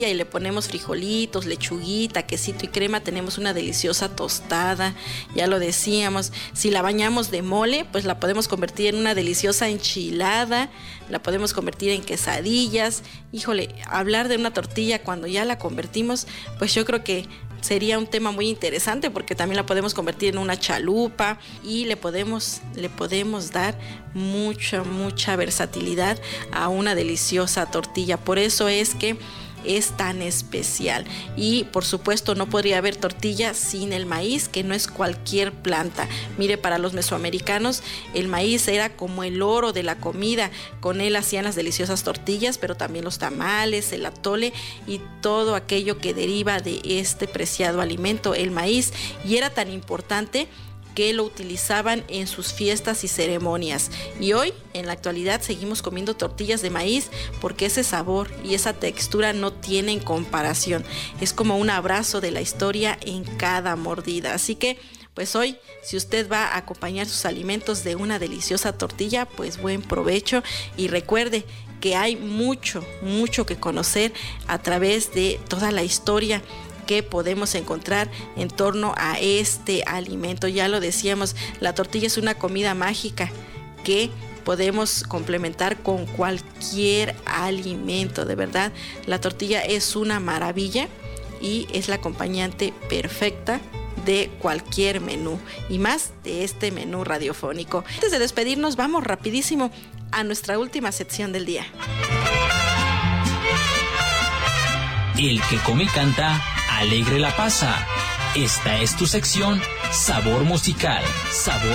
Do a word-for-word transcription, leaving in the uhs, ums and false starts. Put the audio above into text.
y le ponemos frijolitos, lechuguita, quesito y crema, tenemos una deliciosa tostada, ya lo decíamos. Si la bañamos de mole, pues la podemos convertir en una deliciosa enchilada, la podemos convertir en quesadillas. Híjole, hablar de una tortilla cuando ya la convertimos, pues yo creo que sería un tema muy interesante, porque también la podemos convertir en una chalupa y le podemos, le podemos dar mucha, mucha versatilidad a una deliciosa tortilla. Por eso es que es tan especial. Y por supuesto no podría haber tortilla sin el maíz, que no es cualquier planta. Mire, para los mesoamericanos el maíz era como el oro de la comida. Con él hacían las deliciosas tortillas, pero también los tamales, el atole y todo aquello que deriva de este preciado alimento, el maíz. Y era tan importante que lo utilizaban en sus fiestas y ceremonias. Y hoy, en la actualidad, seguimos comiendo tortillas de maíz porque ese sabor y esa textura no tienen comparación. Es como un abrazo de la historia en cada mordida. Así que, pues hoy, si usted va a acompañar sus alimentos de una deliciosa tortilla, pues buen provecho. Y recuerde que hay mucho, mucho que conocer a través de toda la historia que podemos encontrar en torno a este alimento. Ya lo decíamos, la tortilla es una comida mágica que podemos complementar con cualquier alimento. De verdad, la tortilla es una maravilla y es la acompañante perfecta de cualquier menú, y más de este menú radiofónico. Antes de despedirnos, vamos rapidísimo a nuestra última sección del día. El que come y canta, alegre la pasa. Esta es tu sección Sabor Musical. Sabor